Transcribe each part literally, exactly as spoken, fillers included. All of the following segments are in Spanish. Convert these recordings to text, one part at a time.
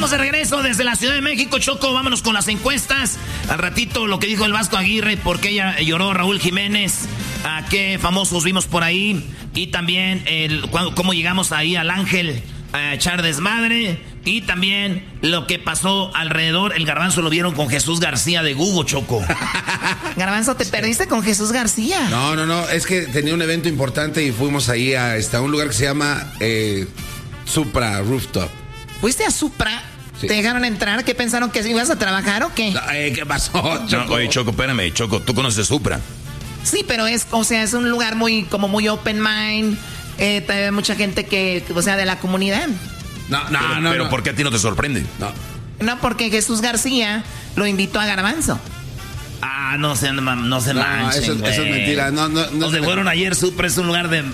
Estamos de regreso desde la Ciudad de México, Choco. Vámonos con las encuestas. Al ratito lo que dijo el Vasco Aguirre, por qué ella lloró Raúl Jiménez, a qué famosos vimos por ahí. Y también el, cuando, cómo llegamos ahí al Ángel a echar desmadre. Y también lo que pasó alrededor. El Garbanzo lo vieron con Jesús García de Google, Choco. Garbanzo, ¿te perdiste con Jesús García? No, no, no. Es que tenía un evento importante y fuimos ahí a, a un lugar que se llama eh, Supra Rooftop. ¿Fuiste a Supra? Sí. ¿Te dejaron entrar? ¿Qué pensaron? ¿Que ibas a trabajar o qué? No, eh, ¿Qué pasó, Choco? No, oye, Choco, espérame, Choco, ¿tú conoces Supra? Sí, pero es, o sea, es un lugar muy, como muy open mind. Eh, hay mucha gente que, o sea, de la comunidad. No, no, pero, no. Pero no. ¿por qué a ti no te sorprende? No. No, porque Jesús García lo invitó a Garbanzo. Ah, no se, no se no, manchen, eso, eso es mentira. No, no, no. Donde fueron ayer, Supra es un lugar de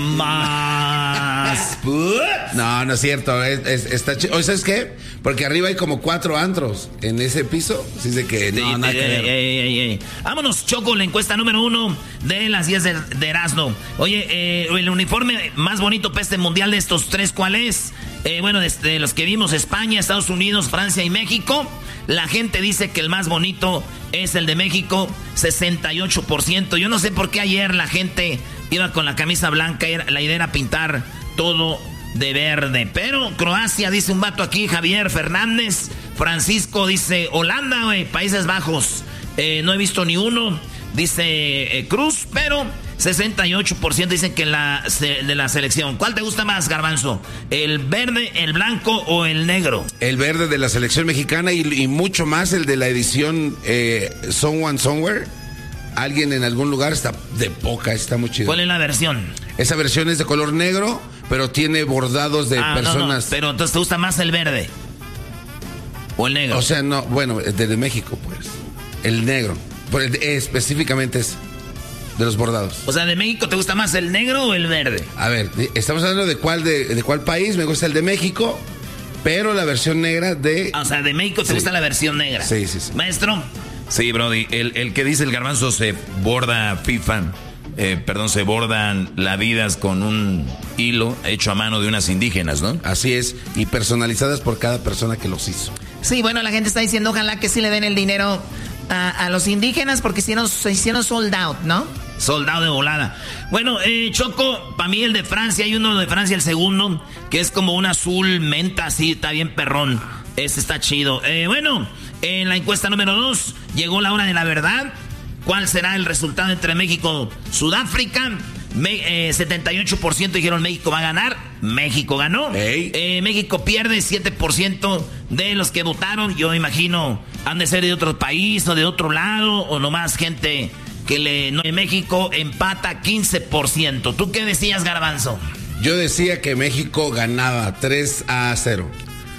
más. No, no es cierto. Es, es, está ch... ¿Sabes qué? Porque arriba hay como cuatro antros en ese piso. Así de que no, sí, nada ey, que ver. Ey, ey, ey. Vámonos, Choco, la encuesta número uno de las diez de, de Erasmo. Oye, eh, el uniforme más bonito peste mundial de estos tres, ¿cuál es? Eh, bueno, desde de los que vimos, España, Estados Unidos, Francia y México. La gente dice que el más bonito es el de México, sesenta y ocho por ciento. Yo no sé por qué ayer la gente iba con la camisa blanca, la idea era pintar todo de verde. Pero Croacia, dice un vato aquí, Javier Fernández. Francisco dice Holanda, wey, Países Bajos. Eh, no he visto ni uno, dice eh, Cruz, pero sesenta y ocho por ciento dicen que la de la selección. ¿Cuál te gusta más, Garbanzo? ¿El verde, el blanco o el negro? El verde de la selección mexicana y, y mucho más el de la edición eh, Someone Somewhere. Alguien en algún lugar está de poca, está muy chido. ¿Cuál es la versión? Esa versión es de color negro, pero tiene bordados de ah, personas. No, no, pero entonces te gusta más el verde o el negro. O sea, no, bueno, de, de México, pues. El negro. Pues, específicamente es de los bordados. O sea, ¿de México te gusta más el negro o el verde? A ver, estamos hablando de cuál de, de cuál país. Me gusta el de México, pero la versión negra de... Ah, o sea, de México te sí. gusta la versión negra. Sí, sí, sí. Maestro. Sí, Brody, el, el que dice el Garbanzo se borda FIFA, eh, perdón, se bordan las vidas con un hilo hecho a mano de unas indígenas, ¿no? Así es, y personalizadas por cada persona que los hizo. Sí, bueno, la gente está diciendo ojalá que sí le den el dinero a, a los indígenas porque hicieron, se hicieron sold out, ¿no? Soldado de volada. Bueno, eh, Choco, para mí el de Francia, hay uno de Francia, el segundo, que es como un azul menta, así, está bien perrón. Ese está chido. Eh, bueno, en la encuesta número dos, llegó la hora de la verdad. ¿Cuál será el resultado entre México y Sudáfrica? Me, eh, setenta y ocho por ciento dijeron México va a ganar. México ganó. Hey. Eh, México pierde, siete por ciento de los que votaron. Yo imagino, han de ser de otro país o de otro lado, o nomás gente que le... No, México empata quince por ciento. ¿Tú qué decías, Garbanzo? Yo decía que México ganaba tres a cero.